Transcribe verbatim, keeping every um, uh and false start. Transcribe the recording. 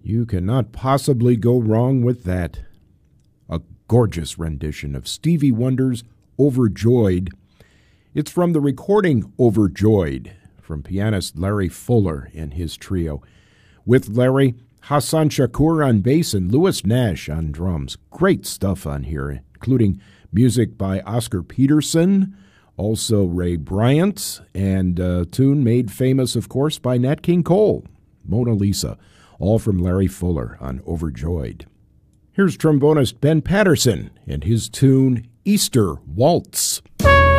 You cannot possibly go wrong with that. A gorgeous rendition of Stevie Wonder's Overjoyed. It's from the recording Overjoyed from pianist Larry Fuller and his trio. With Larry, Hassan Shakur on bass and Louis Nash on drums. Great stuff on here, including music by Oscar Peterson, also Ray Bryant, and a tune made famous, of course, by Nat King Cole, Mona Lisa, all from Larry Fuller on Overjoyed. Here's trombonist Ben Patterson and his tune Easter Waltz.